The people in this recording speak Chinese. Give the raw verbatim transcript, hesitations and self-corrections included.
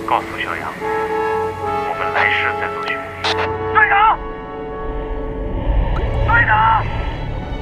告诉小杨，我们来世再做兄弟。